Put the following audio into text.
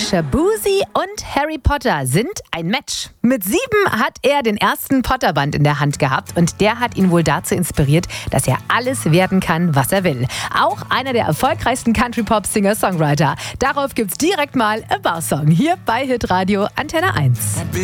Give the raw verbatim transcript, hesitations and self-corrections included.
Shaboozey und Harry Potter sind ein Match. Mit sieben hat er den ersten Potterband in der Hand gehabt und der hat ihn wohl dazu inspiriert, dass er alles werden kann, was er will. Auch einer der erfolgreichsten Country-Pop-Singer-Songwriter. Darauf gibt's direkt mal a Bar-Song hier bei Hitradio Antenne eins.